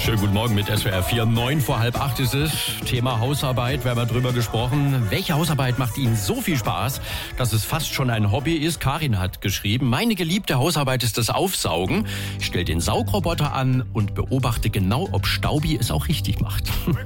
Schönen guten Morgen mit SWR 4. 7:09 ist es. Thema Hausarbeit. Wir haben ja drüber gesprochen. Welche Hausarbeit macht Ihnen so viel Spaß, dass es fast schon ein Hobby ist? Karin hat geschrieben, meine geliebte Hausarbeit ist das Aufsaugen. Ich stelle den Saugroboter an und beobachte genau, ob Staubi es auch richtig macht.